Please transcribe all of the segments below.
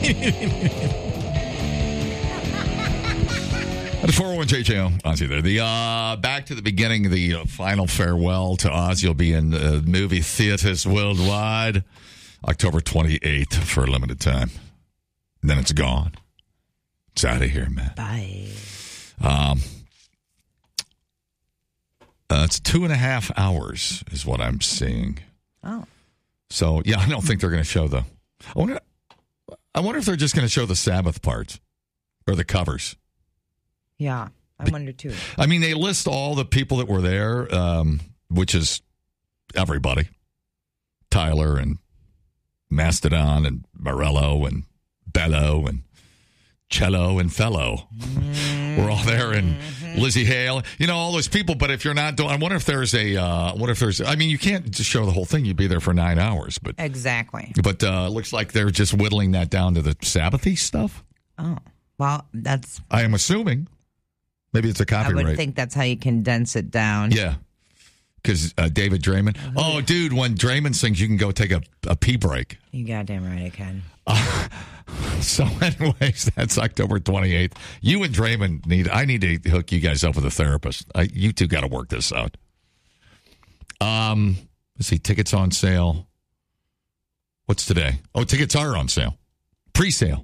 That's 401 JJO. Ozzy there. The back to the beginning, the final farewell to Ozzy will be in movie theaters worldwide October 28th for a limited time. Then it's gone. It's out of here, man. Bye. It's 2.5 hours is what I'm seeing. Oh. So, yeah, I don't think they're going to show the... I wonder if they're just going to show the Sabbath parts or the covers. Yeah, I wonder too. I mean, they list all the people that were there, which is everybody. Tyler and Mastodon and Morello and Bello and Cello and Fellow. We're all there, and Lizzie Hale, all those people. But if you're not doing, I wonder if there's I mean, you can't just show the whole thing. You'd be there for 9 hours. But exactly. But it looks like they're just whittling that down to the Sabbathy stuff. Oh, well, that's... I am assuming. Maybe it's a copyright. I would think that's how you condense it down. Yeah. Because David Draymond. Oh, dude, when Draymond sings, you can go take a pee break. You goddamn right I can. So anyways, that's October 28th. You and Draymond I need to hook you guys up with a therapist. You two got to work this out. Let's see, tickets on sale. What's today? Oh, tickets are on sale. Pre-sale.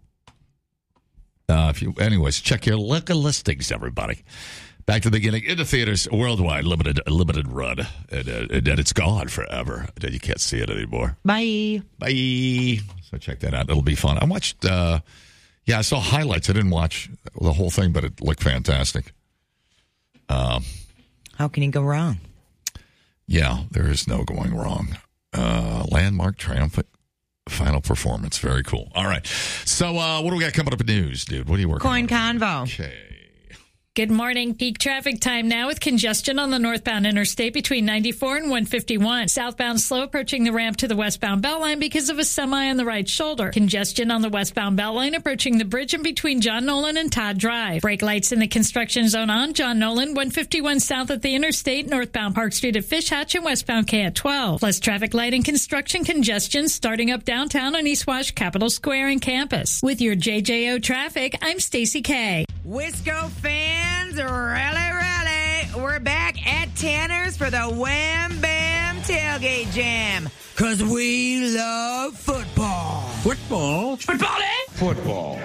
Anyways, check your local listings, everybody. Back to the beginning. In the theaters worldwide, limited run. And it's gone forever. You can't see it anymore. Bye. Bye. So check that out. It'll be fun. I watched, I saw highlights. I didn't watch the whole thing, but it looked fantastic. How can you go wrong? Yeah, there is no going wrong. Landmark triumphant final performance. Very cool. All right. So what do we got coming up in news, dude? What are you working on? Coin Convo. Okay. Good morning. Peak traffic time now with congestion on the northbound interstate between 94 and 151. Southbound slow approaching the ramp to the westbound Beltline because of a semi on the right shoulder. Congestion on the westbound Beltline approaching the bridge in between John Nolan and Todd Drive. Brake lights in the construction zone on John Nolan, 151 south at the interstate, northbound Park Street at Fish Hatch and westbound K at 12. Plus traffic light and construction congestion starting up downtown on East Wash, Capitol Square and campus. With your JJO traffic, I'm Stacy K. Wisco fans, rally. We're back at Tanner's for the Wham Bam Tailgate Jam. Because we love football. Football? Football.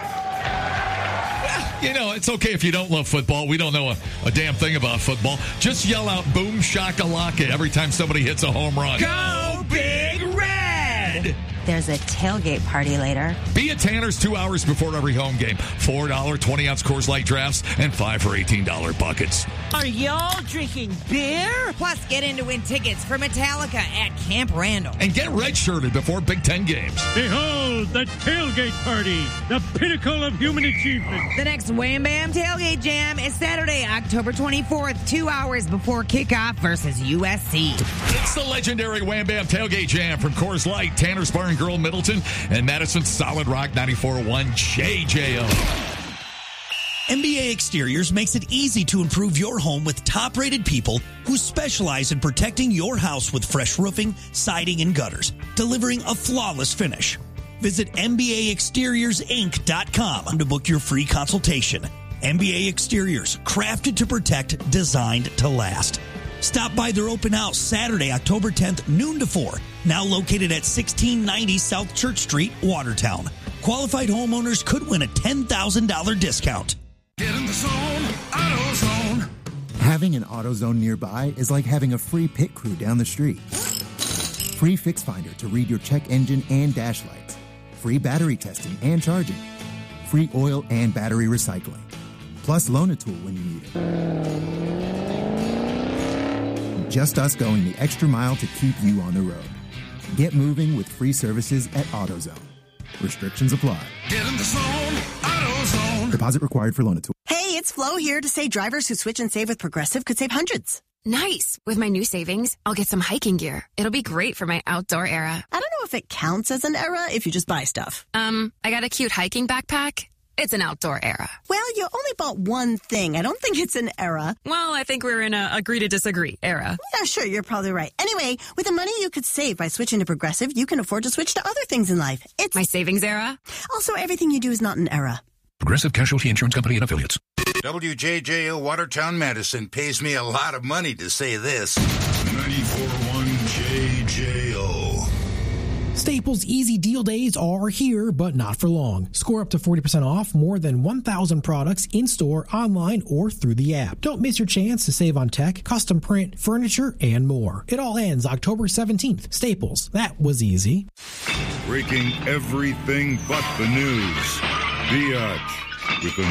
It's okay if you don't love football. We don't know a damn thing about football. Just yell out boom shakalaka every time somebody hits a home run. Go Big Red! There's a tailgate party later. Be at Tanner's 2 hours before every home game. $4 20-ounce Coors Light drafts and 5 for $18 buckets. Are y'all drinking beer? Plus, get in to win tickets for Metallica at Camp Randall. And get red-shirted before Big Ten games. Behold, the tailgate party, the pinnacle of human achievement. The next Wham Bam Tailgate Jam is Saturday, October 24th, 2 hours before kickoff versus USC. It's the legendary Wham Bam Tailgate Jam from Coors Light, Tanner's Bar and Grill, Middleton, and Madison's Solid Rock 94.1 JJO. MBA Exteriors makes it easy to improve your home with top-rated people who specialize in protecting your house with fresh roofing, siding, and gutters, delivering a flawless finish. Visit MBAExteriorsInc.com to book your free consultation. MBA Exteriors, crafted to protect, designed to last. Stop by their open house Saturday, October 10th, noon to 4. Now located at 1690 South Church Street, Watertown. Qualified homeowners could win a $10,000 discount. Get in the zone, AutoZone. Having an AutoZone nearby is like having a free pit crew down the street. Free Fix Finder to read your check engine and dash lights. Free battery testing and charging. Free oil and battery recycling. Plus Loan-A-Tool when you need it. Just us going the extra mile to keep you on the road. Get moving with free services at AutoZone. Restrictions apply. Get in the zone, AutoZone. Deposit required for Loan-A-Tool. Hey, it's Flo here to say drivers who switch and save with Progressive could save hundreds. Nice. With my new savings, I'll get some hiking gear. It'll be great for my outdoor era. I don't know if it counts as an era if you just buy stuff. I got a cute hiking backpack. It's an outdoor era. Well, you only bought one thing. I don't think it's an era. Well, I think we're in a agree to disagree era. Yeah, sure, you're probably right. Anyway, with the money you could save by switching to Progressive, you can afford to switch to other things in life. It's my savings era. Also, everything you do is not an era. Progressive Casualty Insurance Company and Affiliates. WJJO Watertown, Madison pays me a lot of money to say this. 94.1 JJO. Staples Easy Deal Days are here, but not for long. Score up to 40% off more than 1,000 products in-store, online, or through the app. Don't miss your chance to save on tech, custom print, furniture, and more. It all ends October 17th. Staples. That was easy. Breaking everything but the news. Biatch with the